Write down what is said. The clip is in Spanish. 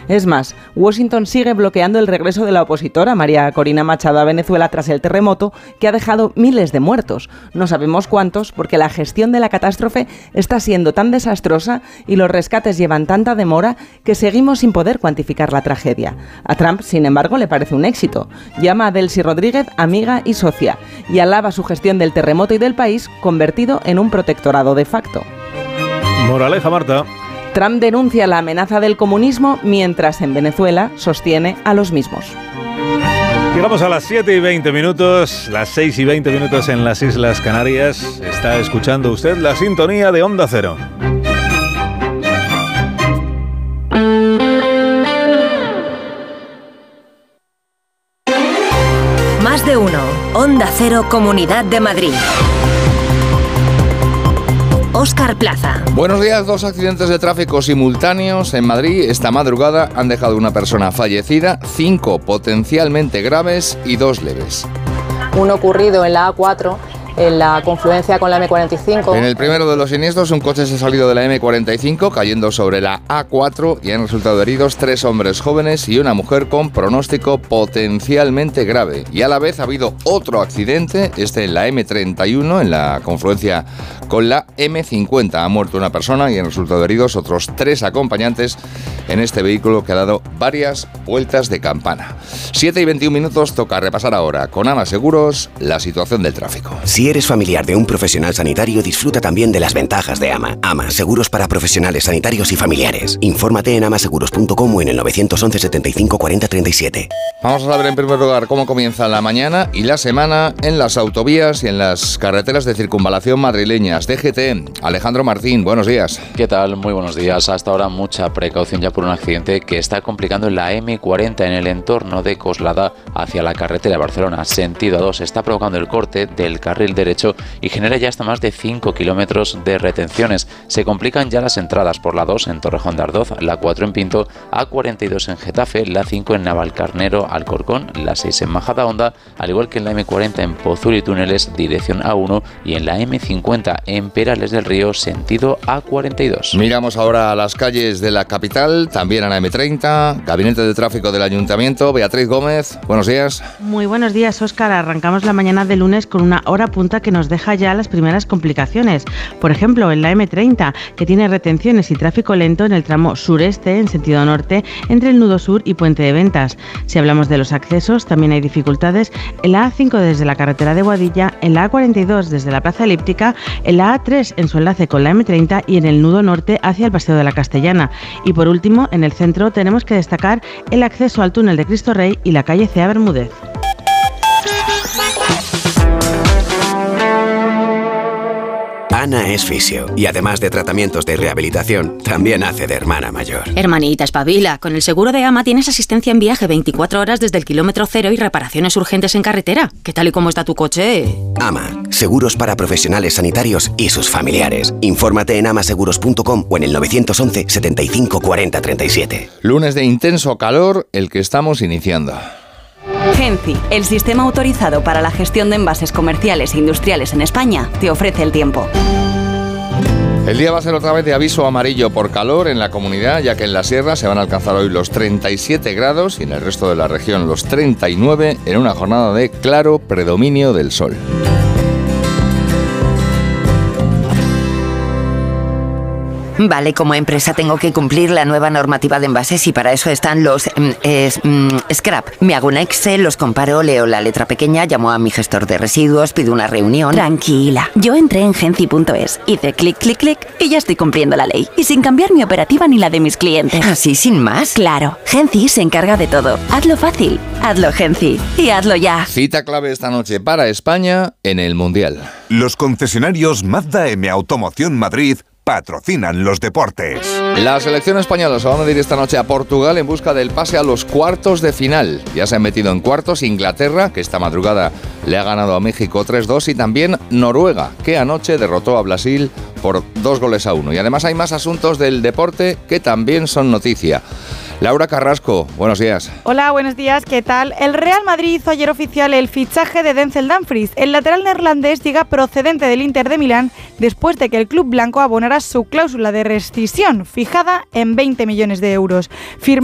Es más, Washington sigue bloqueando el regreso de la opositora María Corina Machado a Venezuela tras el terremoto que ha dejado miles de muertos. No sabemos cuántos porque la gestión de la catástrofe está siendo tan desastrosa y los rescates llevan tanta demora que seguimos sin poder cuantificar la tragedia. A Trump, sin embargo, le parece un éxito. Llama a Delcy Rodríguez amiga y socia y alaba su gestión del terremoto y del país convertido en un protectorado de facto. Moraleja, Marta. Trump denuncia la amenaza del comunismo mientras en Venezuela sostiene a los mismos. Llegamos a las 7 y 20 minutos, las 6 y 20 minutos en las Islas Canarias. Está escuchando usted la sintonía de Onda Cero. Más de uno. Onda Cero, Comunidad de Madrid. Óscar Plaza. Buenos días. 2 accidentes de tráfico simultáneos en Madrid esta madrugada han dejado una persona fallecida, 5 potencialmente graves y 2 leves. Uno ocurrido en la A4, en la confluencia con la M45. En el primero de los siniestros, un coche se ha salido de la M45 cayendo sobre la A4 y han resultado heridos 3 hombres jóvenes y una mujer con pronóstico potencialmente grave. Y a la vez ha habido otro accidente, en la M31, en la confluencia con la M50. Ha muerto una persona y han resultado heridos otros 3 acompañantes en este vehículo que ha dado varias vueltas de campana. 7 y 21 minutos, toca repasar ahora con AMA Seguros la situación del tráfico. Si eres familiar de un profesional sanitario, disfruta también de las ventajas de AMA. AMA, seguros para profesionales sanitarios y familiares. Infórmate en amaseguros.com o en el 911 75 40 37. Vamos a saber en primer lugar cómo comienza la mañana y la semana en las autovías y en las carreteras de circunvalación madrileñas. DGT, Alejandro Martín, buenos días. ¿Qué tal? Muy buenos días. Hasta ahora mucha precaución ya por un accidente que está complicando en la M40 en el entorno de Coslada hacia la carretera de Barcelona, sentido A2. Está provocando el corte del carril derecho y genera ya hasta más de 5 kilómetros de retenciones. Se complican ya las entradas por la 2 en Torrejón de Ardoz, la 4 en Pinto, A42 en Getafe, la 5 en Navalcarnero, Alcorcón, la 6 en Majadahonda, al igual que en la M40 en Pozul y Túneles, dirección A1, y en la M50 en Perales del Río, sentido A42. Miramos ahora a las calles de la capital, también a la M30, Gabinete de Tráfico del Ayuntamiento. Beatriz Gómez, buenos días. Muy buenos días, Óscar. Arrancamos la mañana de lunes con una hora punta que nos deja ya las primeras complicaciones. Por ejemplo, en la M30, que tiene retenciones y tráfico lento en el tramo sureste en sentido norte entre el nudo sur y Puente de Ventas. Si hablamos de los accesos, también hay dificultades en la A5 desde la carretera de Boadilla, en la A42 desde la Plaza Elíptica, en la A3 en su enlace con la M30 y en el nudo norte hacia el Paseo de la Castellana. Y por último, en el centro tenemos que destacar el acceso al túnel de Cristo Rey y la calle Cea Bermúdez. Ana es fisio y además de tratamientos de rehabilitación, también hace de hermana mayor. Hermanita, espabila. Con el seguro de AMA tienes asistencia en viaje 24 horas desde el kilómetro cero y reparaciones urgentes en carretera. ¿Qué tal y cómo está tu coche? AMA, seguros para profesionales sanitarios y sus familiares. Infórmate en amaseguros.com o en el 911 75 40 37. Lunes de intenso calor, el que estamos iniciando. Genci, el sistema autorizado para la gestión de envases comerciales e industriales en España, te ofrece el tiempo. El día va a ser otra vez de aviso amarillo por calor en la comunidad, ya que en la sierra se van a alcanzar hoy los 37 grados y en el resto de la región los 39 en una jornada de claro predominio del sol. Vale, como empresa tengo que cumplir la nueva normativa de envases y para eso están los scrap. Me hago un Excel, los comparo, leo la letra pequeña, llamo a mi gestor de residuos, pido una reunión. Tranquila, yo entré en Genci.es, hice clic, clic, clic y ya estoy cumpliendo la ley. Y sin cambiar mi operativa ni la de mis clientes. ¿Así sin más? Claro, Genci se encarga de todo. Hazlo fácil, hazlo Genci y hazlo ya. Cita clave esta noche para España en el Mundial. Los concesionarios Mazda M Automoción Madrid patrocinan los deportes. La selección española se va a medir esta noche a Portugal en busca del pase a los cuartos de final. Ya se han metido en cuartos Inglaterra, que esta madrugada le ha ganado a México 3-2, y también Noruega, que anoche derrotó a Brasil por 2-1. Y además hay más asuntos del deporte que también son noticia. Laura Carrasco, buenos días. Hola, buenos días, ¿qué tal? El Real Madrid hizo ayer oficial el fichaje de Denzel Dumfries. El lateral neerlandés llega procedente del Inter de Milán después de que el club blanco abonara su cláusula de rescisión, fijada en 20 millones de euros.